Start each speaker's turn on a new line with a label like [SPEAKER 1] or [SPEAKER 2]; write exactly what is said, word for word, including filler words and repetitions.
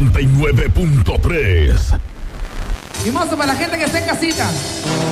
[SPEAKER 1] noventa y nueve punto tres.
[SPEAKER 2] Y mozo, para la gente que está en casita,